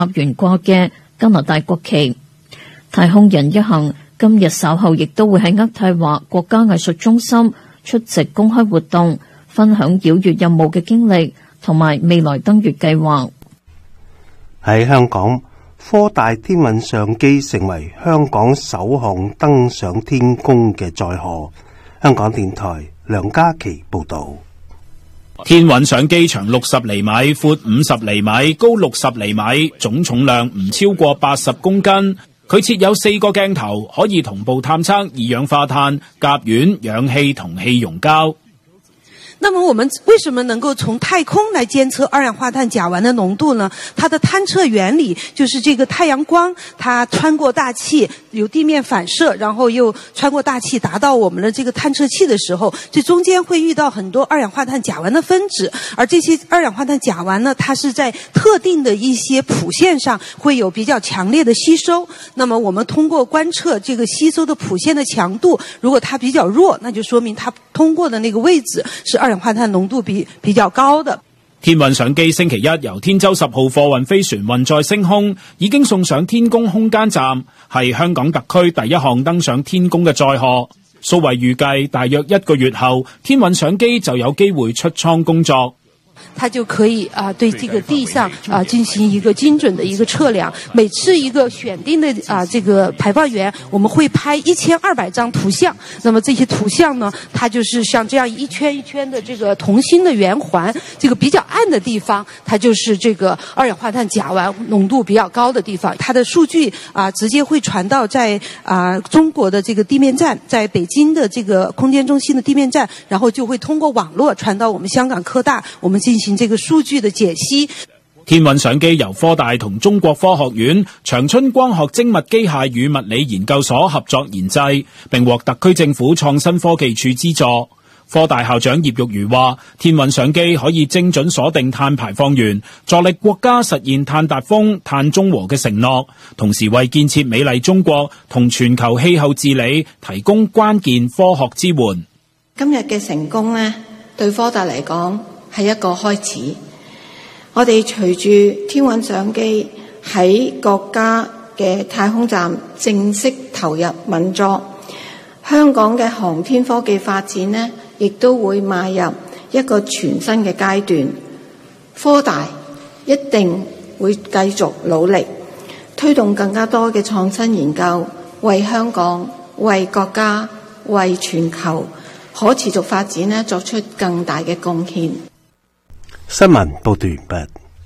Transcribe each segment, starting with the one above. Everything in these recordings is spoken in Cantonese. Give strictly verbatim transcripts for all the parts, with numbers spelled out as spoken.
懸掛嘅加拿大國旗。太空人一行今日稍後亦都會喺渥太華國家藝術中心出席公開活動，分享繞月任務嘅經歷同埋未來登月計劃。 喺香港，科大天文相機成為香港首項登上天宮嘅載荷。香港電台梁嘉琪報道。 天文相機長六十厘米，闊五十厘米，高六十厘米，總重量唔超過八十公斤。佢設有四個鏡頭，可以同步探測二氧化碳、甲烷、氧氣同氣溶膠。 那麼我們為什麼能夠從太空來監測二氧化碳甲烷的濃度呢？它的探測原理就是這個太陽光，它穿過大氣，由地面反射，然後又穿過大氣達到我們的這個探測器的時候，這中間會遇到很多二氧化碳甲烷的分子，而這些二氧化碳甲烷呢，它是在特定的一些譜線上會有比較強烈的吸收。那麼我們通過觀測這個吸收的譜線的強度，如果它比較弱，那就說明它通過的那個位置是二氧化碳濃度比比較高的。 天文相機星期一由天舟十號貨運飛船運載升空，已經送上天宮空間站，係香港特區第一項登上天宮嘅載荷。蘇慧預計大約一個月後，天文相機就有機會出艙工作。 它就可以啊對這個地上啊進行一個精準的一個測量。每次一個選定的啊這個排放源，我們會拍一千二百張圖像。那麼這些圖像呢，它就是像這樣一圈一圈的這個同心的圓環。這個比較暗的地方，它就是這個二氧化碳甲烷濃度比較高的地方。它的數據啊直接會傳到在啊中國的這個地面站，在北京的這個空間中心的地面站，然後就會通過網絡傳到我們香港科大，我們進行這個數據的解析。 天文相機由科大同中國科學院長春光學精密機械與物理研究所合作研製，並獲特區政府創新科技處資助。科大校長葉玉如話，天文相機可以精準鎖定碳排放源，助力國家實現碳達峰、碳中和嘅承諾，同時為建設美麗中國同全球氣候治理提供關鍵科學支援。 今日嘅成功呢，對科大嚟講係一個開始。我哋隨住天文相機喺國家嘅太空站正式投入運作，香港嘅航天科技發展呢，亦都會邁入一個全新嘅階段。科大一定會繼續努力，推動更加多嘅創新研究，為香港、為國家、為全球可持續發展呢作出更大嘅貢獻。 新聞報道完畢。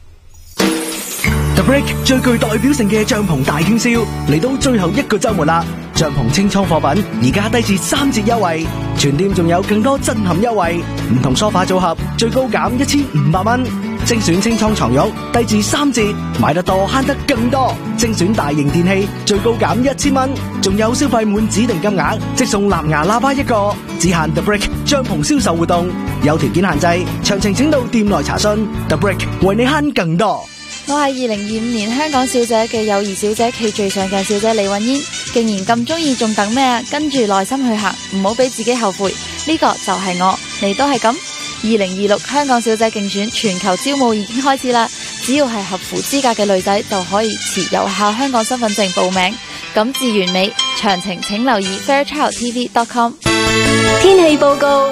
The Break 最具代表性嘅帳篷大傾銷嚟到最後一個週末啦！帳篷清倉貨品而家低至三折優惠，全店仲有更多震撼優惠，唔同梳化組合最高減一千五百蚊，精選清倉床褥低至三折，買得多慳得更多，精選大型電器最高減一千蚊，仲有消費滿指定金額即送藍牙喇叭一個，只限 The Break 帳篷銷售活動，有條件限制，詳情請到店內查詢。The Break 為你慳更多。 我係二零二五年香港小姐嘅友誼小姐暨最上鏡小姐李韻嫣，既然咁中意，仲等咩啊？跟住內心去行，唔好俾自己後悔。呢個就係我，你都係咁。二零二六香港小姐競選全球招募已經開始啦，只要係合乎資格嘅女仔就可以持有效香港身份證報名，咁至完美。詳情請留意 fairchild t v dot com。 天氣報告。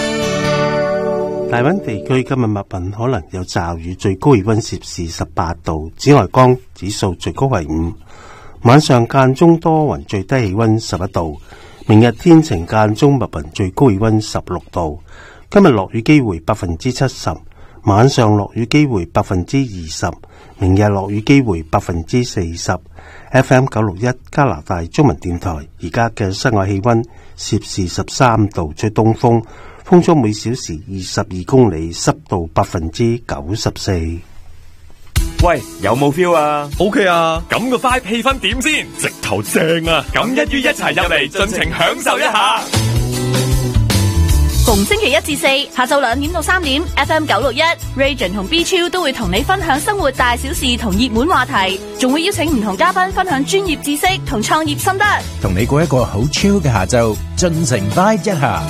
大溫地區今日密雲可能有驟雨，最高氣溫攝氏十八度，紫外光指數最高為五。晚上間中多雲，最低氣溫十一度。明日天晴間中密雲，最高氣溫十六度。今日落雨機會百分之七十，晚上落雨機會百分之二十，明日落雨機會百分之四十。F M 九六一加拿大中文電台，而家嘅室外氣溫攝氏十三度，吹東風。風速每小時二十二公里，濕度百分之九十四。 喂，有冇 feel 啊 ？OK 啊， 咁個 vibe 氣氛點先？直頭正啊！咁一於一齊入嚟，盡情享受一下。 逢星期一至四下晝兩點到三點 ，F M 九六一 Region 同 B 超都會同你分享生活大小事同熱門話題，仲會邀請唔同嘉賓分享專業知識同創業心得， 同你過一個好 chill 嘅下晝，盡情 vibe 一下。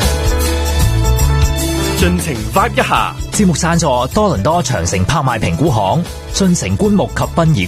盡情 vibe 一下。 節目贊助多倫多長城拍賣評估行、進城棺木及殯儀